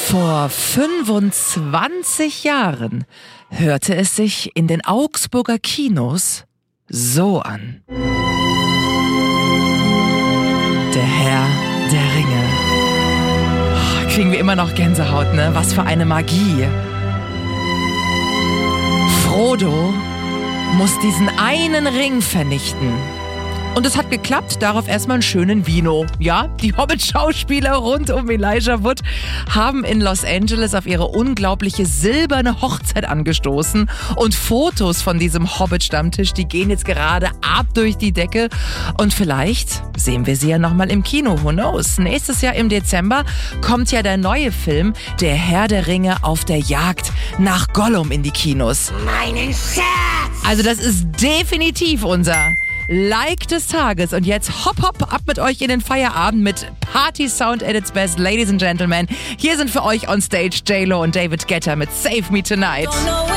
Vor 25 Jahren hörte es sich in den Augsburger Kinos so an. Der Herr der Ringe. Oh, kriegen wir immer noch Gänsehaut, ne? Was für eine Magie. Frodo muss diesen einen Ring vernichten. Und es hat geklappt, darauf erstmal einen schönen Vino. Ja, die Hobbit-Schauspieler rund um Elijah Wood haben in Los Angeles auf ihre unglaubliche silberne Hochzeit angestoßen. Und Fotos von diesem Hobbit-Stammtisch, die gehen jetzt gerade ab durch die Decke. Und vielleicht sehen wir sie ja nochmal im Kino, who knows? Nächstes Jahr im Dezember kommt ja der neue Film Der Herr der Ringe auf der Jagd nach Gollum in die Kinos. Meinen Schatz! Also das ist definitiv unser Like des Tages. Und jetzt hopp ab mit euch in den Feierabend mit Party Sound at its best. Ladies and Gentlemen, hier sind für euch on stage J-Lo und David Guetta mit Save Me Tonight.